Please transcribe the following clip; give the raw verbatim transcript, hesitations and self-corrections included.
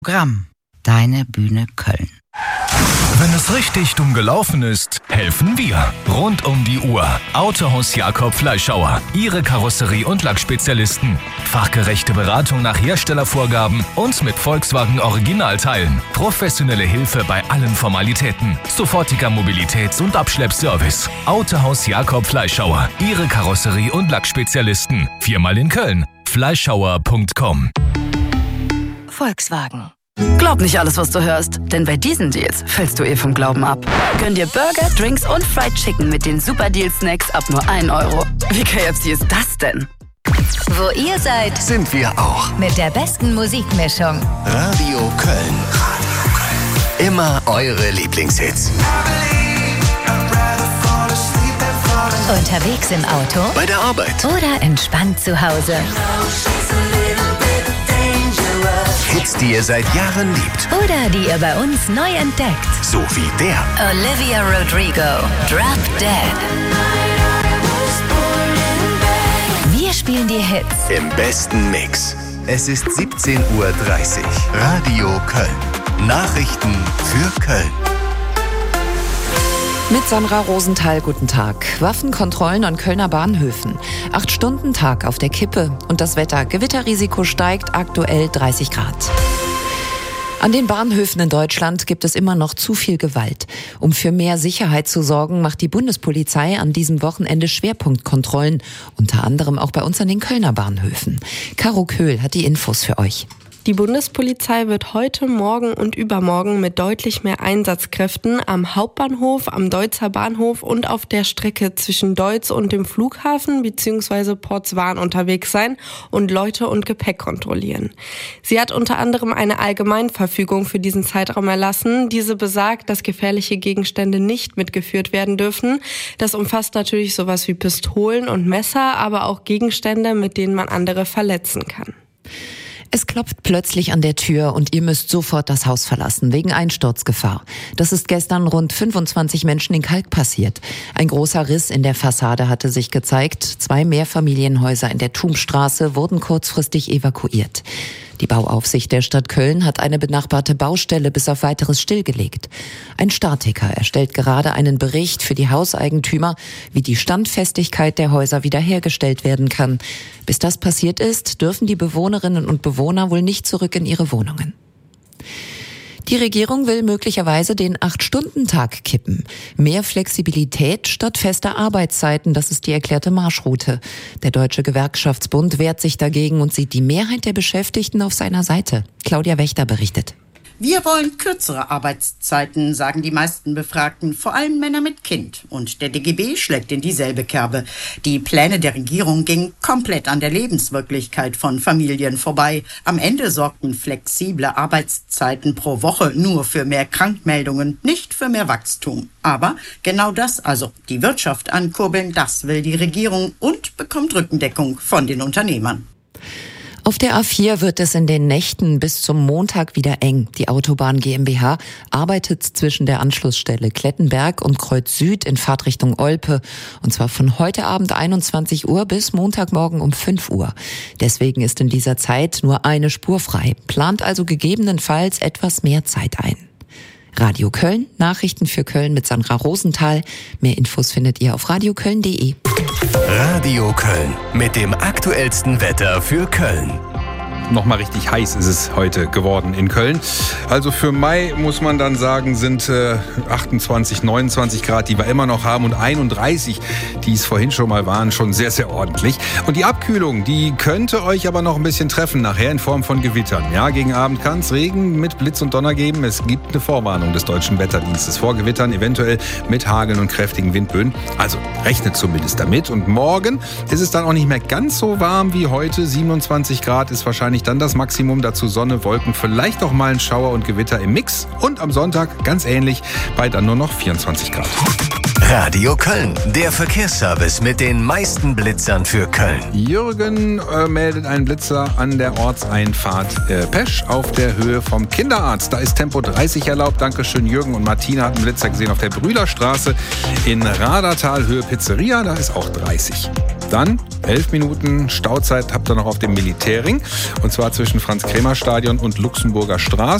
Programm. Deine Bühne Köln. Wenn es richtig dumm gelaufen ist, helfen wir. Rund um die Uhr. Autohaus Jakob Fleischhauer. Ihre Karosserie- und Lackspezialisten. Fachgerechte Beratung nach Herstellervorgaben und mit Volkswagen Originalteilen. Professionelle Hilfe bei allen Formalitäten. Sofortiger Mobilitäts- und Abschleppservice. Autohaus Jakob Fleischhauer. Ihre Karosserie- und Lackspezialisten. Viermal in Köln. fleischhauer punkt com. Volkswagen. Glaub nicht alles, was du hörst, denn bei diesen Deals fällst du eh vom Glauben ab. Gönn dir Burger, Drinks und Fried Chicken mit den Super Deal Snacks ab nur ein Euro. Wie K F C ist das denn? Wo ihr seid, sind wir auch. Mit der besten Musikmischung. Radio Köln. Radio Köln. Immer eure Lieblingshits. Unterwegs im Auto, bei der Arbeit oder entspannt zu Hause. Hits, die ihr seit Jahren liebt. Oder die ihr bei uns neu entdeckt. So wie der. Olivia Rodrigo, Drop Dead. Wir spielen die Hits im besten Mix. Es ist siebzehn Uhr dreißig. Radio Köln. Nachrichten für Köln. Mit Sandra Rosenthal, guten Tag. Waffenkontrollen an Kölner Bahnhöfen. Acht Stunden Tag auf der Kippe. Und das Wetter. Gewitterrisiko steigt, aktuell dreißig Grad. An den Bahnhöfen in Deutschland gibt es immer noch zu viel Gewalt. Um für mehr Sicherheit zu sorgen, macht die Bundespolizei an diesem Wochenende Schwerpunktkontrollen. Unter anderem auch bei uns an den Kölner Bahnhöfen. Caro Köhl hat die Infos für euch. Die Bundespolizei wird heute, morgen und übermorgen mit deutlich mehr Einsatzkräften am Hauptbahnhof, am Deutzer Bahnhof und auf der Strecke zwischen Deutz und dem Flughafen bzw. Portswan unterwegs sein und Leute und Gepäck kontrollieren. Sie hat unter anderem eine Allgemeinverfügung für diesen Zeitraum erlassen. Diese besagt, dass gefährliche Gegenstände nicht mitgeführt werden dürfen. Das umfasst natürlich sowas wie Pistolen und Messer, aber auch Gegenstände, mit denen man andere verletzen kann. Es klopft plötzlich an der Tür und ihr müsst sofort das Haus verlassen, wegen Einsturzgefahr. Das ist gestern rund fünfundzwanzig Menschen in Kalk passiert. Ein großer Riss in der Fassade hatte sich gezeigt. Zwei Mehrfamilienhäuser in der Thumstraße wurden kurzfristig evakuiert. Die Bauaufsicht der Stadt Köln hat eine benachbarte Baustelle bis auf Weiteres stillgelegt. Ein Statiker erstellt gerade einen Bericht für die Hauseigentümer, wie die Standfestigkeit der Häuser wiederhergestellt werden kann. Bis das passiert ist, dürfen die Bewohnerinnen und Bewohner wohl nicht zurück in ihre Wohnungen. Die Regierung will möglicherweise den Acht-Stunden-Tag kippen. Mehr Flexibilität statt fester Arbeitszeiten, das ist die erklärte Marschroute. Der Deutsche Gewerkschaftsbund wehrt sich dagegen und sieht die Mehrheit der Beschäftigten auf seiner Seite. Claudia Wächter berichtet. Wir wollen kürzere Arbeitszeiten, sagen die meisten Befragten, vor allem Männer mit Kind. Und der D G B schlägt in dieselbe Kerbe. Die Pläne der Regierung gingen komplett an der Lebenswirklichkeit von Familien vorbei. Am Ende sorgten flexible Arbeitszeiten pro Woche nur für mehr Krankmeldungen, nicht für mehr Wachstum. Aber genau das, also die Wirtschaft ankurbeln, das will die Regierung und bekommt Rückendeckung von den Unternehmern. Auf der A vier wird es in den Nächten bis zum Montag wieder eng. Die Autobahn GmbH arbeitet zwischen der Anschlussstelle Klettenberg und Kreuz Süd in Fahrtrichtung Olpe. Und zwar von heute Abend einundzwanzig Uhr bis Montagmorgen um fünf Uhr. Deswegen ist in dieser Zeit nur eine Spur frei. Plant also gegebenenfalls etwas mehr Zeit ein. Radio Köln, Nachrichten für Köln mit Sandra Rosenthal. Mehr Infos findet ihr auf radioköln punkt de. Radio Köln mit dem aktuellsten Wetter für Köln. Nochmal richtig heiß ist es heute geworden in Köln. Also für Mai muss man dann sagen, sind äh, achtundzwanzig, neunundzwanzig Grad, die wir immer noch haben, und einunddreißig, die es vorhin schon mal waren, schon sehr, sehr ordentlich. Und die Abkühlung, die könnte euch aber noch ein bisschen treffen nachher in Form von Gewittern. Ja, gegen Abend kann es Regen mit Blitz und Donner geben. Es gibt eine Vorwarnung des Deutschen Wetterdienstes vor Gewittern, eventuell mit Hageln und kräftigen Windböen. Also rechnet zumindest damit. Und morgen ist es dann auch nicht mehr ganz so warm wie heute. siebenundzwanzig Grad ist wahrscheinlich dann das Maximum, dazu Sonne, Wolken, vielleicht auch mal ein Schauer und Gewitter im Mix. Und am Sonntag ganz ähnlich, bei dann nur noch vierundzwanzig Grad. Radio Köln, der Verkehrsservice mit den meisten Blitzern für Köln. Jürgen äh, meldet einen Blitzer an der Ortseinfahrt äh, Pesch auf der Höhe vom Kinderarzt. Da ist Tempo dreißig erlaubt. Dankeschön, Jürgen. Und Martina hat einen Blitzer gesehen auf der Brühlerstraße in Radertal, Höhe Pizzeria. Da ist auch dreißig. Dann elf Minuten Stauzeit habt ihr noch auf dem Militärring. Und zwar zwischen Franz-Kremer-Stadion und Luxemburger Straße.